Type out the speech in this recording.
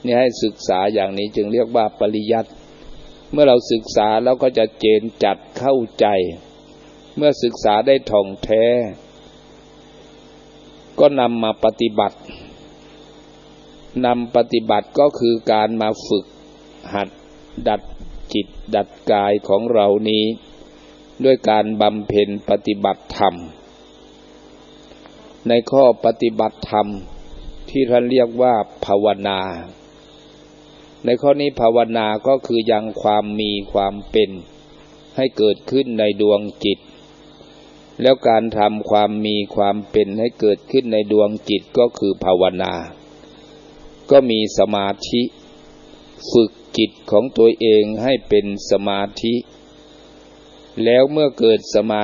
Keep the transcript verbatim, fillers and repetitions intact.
นี่ให้ศึกษาอย่างนี้จึงเรียกว่าปริยัติเมื่อเราศึกษาแล้วก็จะเจนจัดเข้าใจเมื่อศึกษาได้ท่องแท้ก็นำมาปฏิบัตินำปฏิบัติก็คือการมาฝึกหัดดัดจิตดัดกายของเรานี้ด้วยการบำเพ็ญปฏิบัติธรรมในข้อปฏิบัติธรรมที่ท่านเรียกว่าภาวนาในข้อนี้ภาวนาก็คือยังความมีความเป็นให้เกิดขึ้นในดวงจิตแล้วการทำความมีความเป็นให้เกิดขึ้นในดวงจิตก็คือภาวนาก็มีสมาธิฝึกจิตของตัวเองให้เป็นสมาธิแล้วเมื่อเกิดสมา